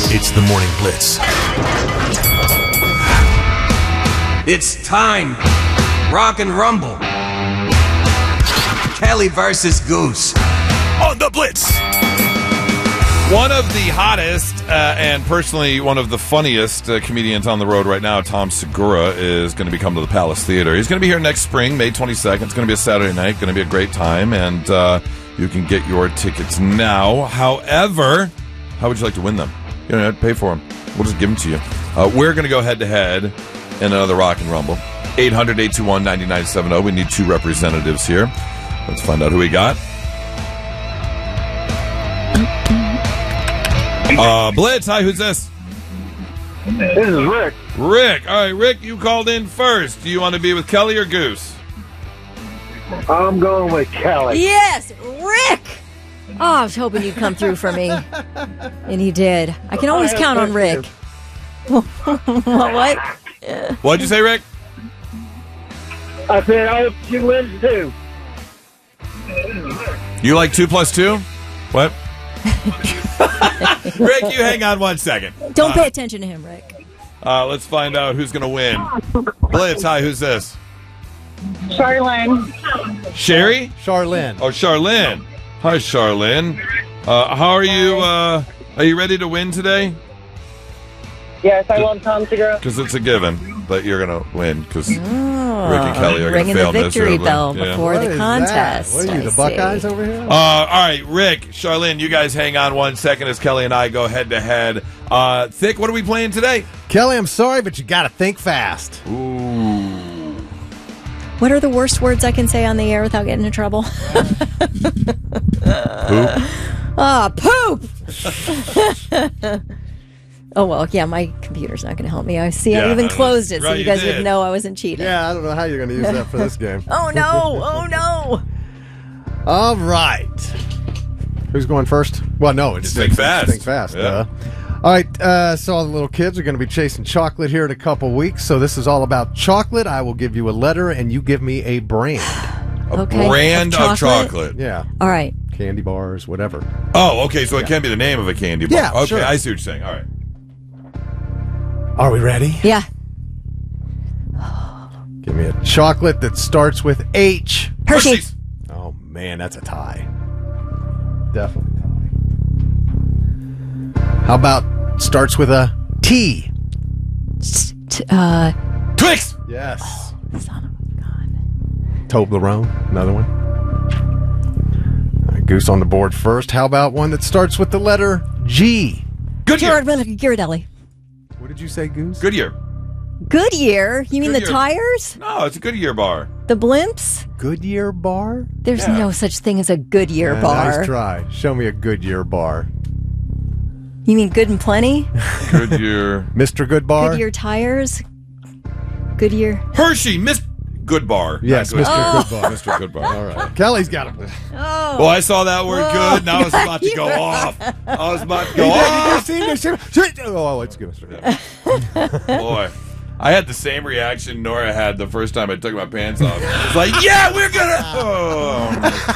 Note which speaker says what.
Speaker 1: It's the Morning Blitz.
Speaker 2: It's time. Rock and rumble. Kelly versus Goose.
Speaker 1: On the Blitz.
Speaker 3: One of the hottest and personally one of the funniest comedians on the road right now, Tom Segura, is going to be coming to the Palace Theater. He's going to be here next spring, May 22nd. It's going to be a Saturday night. Going to be a great time, and you can get your tickets now. However, how would you like to win them? You don't have to pay for them. We'll just give them to you. We're going to go head-to-head in another Rock and Rumble. 800-821-9970. We need two representatives here. Let's find out who we got. Blitz, hi, who's this?
Speaker 4: This is Rick.
Speaker 3: Rick. All right, Rick, you called in first. Do you want to be with Kelly or Goose?
Speaker 4: I'm going with Kelly.
Speaker 5: Yes, Rick! Oh, I was hoping you'd come through for me. And he did. I can always count on Rick. What?
Speaker 3: What'd you say, Rick?
Speaker 4: I said I hope she wins too.
Speaker 3: You like 2 + 2? What? Rick, you hang on 1 second.
Speaker 5: Don't pay attention to him, Rick.
Speaker 3: Let's find out who's going to win. Blitz, hi, who's this?
Speaker 4: Charlene.
Speaker 3: Sherry?
Speaker 6: Charlene.
Speaker 3: Oh, Charlene. Hi, Charlene. How are you? Are you ready to win today?
Speaker 4: Yes, I love Tom Segura.
Speaker 3: Because it's a given that you're going to win. Because Rick and Kelly are going to
Speaker 5: Ringing
Speaker 3: fail
Speaker 5: the victory
Speaker 3: miserably.
Speaker 5: bell
Speaker 3: Yeah.
Speaker 5: before
Speaker 6: What
Speaker 5: the
Speaker 6: is
Speaker 5: contest.
Speaker 6: that? What are you,
Speaker 5: I
Speaker 6: the Buckeyes
Speaker 5: see.
Speaker 6: over here?
Speaker 3: All right, Rick, Charlene, you guys hang on 1 second as Kelly and I go head-to-head. Thick, what are we playing today?
Speaker 6: Kelly, I'm sorry, but you got to think fast.
Speaker 3: Ooh.
Speaker 5: What are the worst words I can say on the air without getting in trouble?
Speaker 3: Poop.
Speaker 5: Poop! Oh, well, yeah, my computer's not going to help me. I see. I
Speaker 3: Yeah,
Speaker 5: even closed it so
Speaker 3: right,
Speaker 5: you
Speaker 3: you
Speaker 5: guys
Speaker 3: did.
Speaker 5: would know I wasn't cheating.
Speaker 6: Yeah, I don't know how you're going to use that for this game.
Speaker 5: Oh, no. Oh, no.
Speaker 6: All right. Who's going first? Well, no, it's
Speaker 3: Think fast.
Speaker 6: Think fast.
Speaker 3: Yeah.
Speaker 6: All right, so all the little kids are going to be chasing chocolate here in a couple weeks. So this is all about chocolate. I will give you a letter, and you give me a brand.
Speaker 5: Okay.
Speaker 3: Brand of chocolate.
Speaker 6: Yeah,
Speaker 5: All right.
Speaker 6: candy bars, whatever.
Speaker 3: Oh, okay, so it can be the name of a candy bar.
Speaker 6: Yeah,
Speaker 3: okay,
Speaker 6: sure.
Speaker 3: I see what you're saying. All right.
Speaker 6: Are we ready?
Speaker 5: Yeah.
Speaker 6: Give me a chocolate that starts with H.
Speaker 5: Hershey's.
Speaker 6: Oh, man, that's a tie. Definitely a tie. How about starts with a T?
Speaker 3: Twix!
Speaker 6: Yes.
Speaker 5: Son of a gun.
Speaker 6: Toblerone, another one. All right, Goose on the board first. How about one that starts with the letter G?
Speaker 3: Goodyear.
Speaker 5: Ghirardelli.
Speaker 6: What did you say, Goose?
Speaker 3: Goodyear.
Speaker 5: Goodyear? You mean the
Speaker 3: Goodyear.
Speaker 5: tires?
Speaker 3: No, it's a Goodyear bar.
Speaker 5: The blimps?
Speaker 6: Goodyear bar?
Speaker 5: There's
Speaker 3: Yeah.
Speaker 5: no such thing as a Goodyear
Speaker 6: Yeah,
Speaker 5: bar.
Speaker 6: Nice try. Show me a Goodyear bar.
Speaker 5: You mean Good and Plenty?
Speaker 3: Goodyear.
Speaker 6: Mr. Good Bar?
Speaker 5: Goodyear tires? Goodyear?
Speaker 3: Hershey, Miss Good Bar.
Speaker 6: Yes,
Speaker 3: Not
Speaker 6: Mr. Good Bar.
Speaker 3: Mr. Good Bar.
Speaker 6: All right. Kelly's got it.
Speaker 5: Oh.
Speaker 3: Well, I saw that word
Speaker 5: Whoa.
Speaker 3: good, and I was about to go off. I was about to go off.
Speaker 6: Oh, it's good, Mr. Good.
Speaker 3: Boy, I had the same reaction Nora had the first time I took my pants off. It's like, yeah, we're gonna. Oh.